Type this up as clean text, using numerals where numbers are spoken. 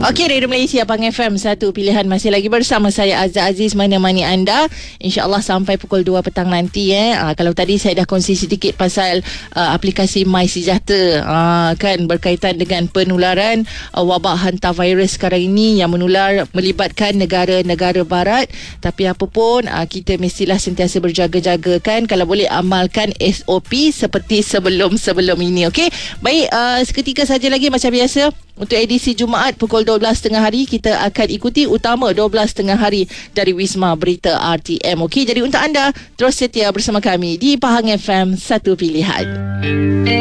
Okey, Radio Malaysia Pang FM, satu pilihan. Masih lagi bersama saya Azhar Aziz, menemani anda InsyaAllah sampai pukul 2 petang nanti. Kalau tadi saya dah kongsi sedikit pasal aplikasi MySejahtera, kan, berkaitan dengan penularan wabak hantavirus sekarang ini yang menular melibatkan negara-negara barat. Tapi apapun, kita mestilah sentiasa berjaga-jaga, kan. Kalau boleh amalkan SOP seperti sebelum-sebelum ini. Okey, baik, seketika saja lagi macam biasa. Untuk edisi Jumaat pukul 12.30 hari, kita akan ikuti utama 12.30 hari dari Wisma Berita RTM. Okey, jadi untuk anda terus setia bersama kami di Pahang FM, satu pilihan.